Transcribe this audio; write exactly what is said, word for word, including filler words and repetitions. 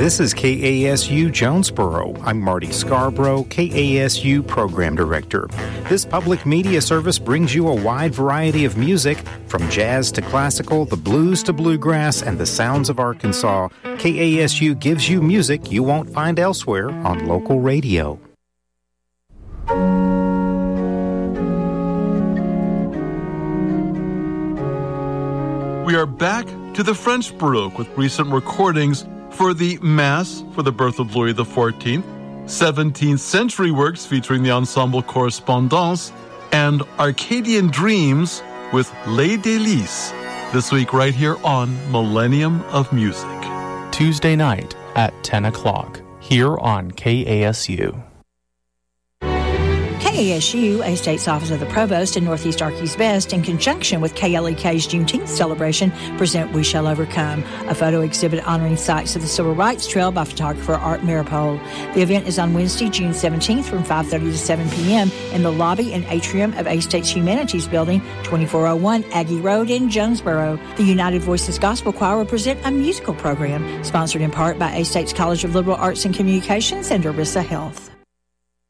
This is K A S U Jonesboro. I'm Marty Scarborough, K A S U Program Director. This public media service brings you a wide variety of music, from jazz to classical, the blues to bluegrass, and the sounds of Arkansas. K A S U gives you music you won't find elsewhere on local radio. We are back to the French Baroque with recent recordings for the Mass for the birth of Louis the fourteenth, seventeenth century works featuring the Ensemble Correspondance, and Arcadian Dreams with Les Délices. This week right here on Millennium of Music. Tuesday night at ten o'clock here on K A S U. K A S U, A State's Office of the Provost in Northeast Arkansas Best, in conjunction with K L E K's Juneteenth celebration, present We Shall Overcome, a photo exhibit honoring sites of the Civil Rights Trail by photographer Art Maripole. The event is on Wednesday, June seventeenth from five thirty to seven p.m. in the lobby and atrium of A State's Humanities Building, twenty-four oh one Aggie Road in Jonesboro. The United Voices Gospel Choir will present a musical program, sponsored in part by A State's College of Liberal Arts and Communications and Arissa Health.